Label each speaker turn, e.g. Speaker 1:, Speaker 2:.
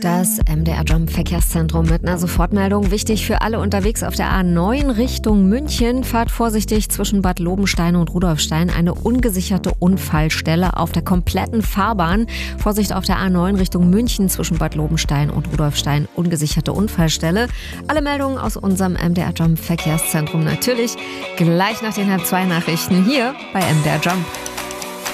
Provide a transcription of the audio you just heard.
Speaker 1: Das MDR Jump Verkehrszentrum mit einer Sofortmeldung. Wichtig für alle unterwegs auf der A9 Richtung München. Fahrt vorsichtig zwischen Bad Lobenstein und Rudolfstein. Eine ungesicherte Unfallstelle auf der kompletten Fahrbahn. Vorsicht auf der A9 Richtung München zwischen Bad Lobenstein und Rudolfstein. Ungesicherte Unfallstelle. Alle Meldungen aus unserem MDR Jump Verkehrszentrum natürlich gleich nach den 1:30 Nachrichten hier bei MDR Jump.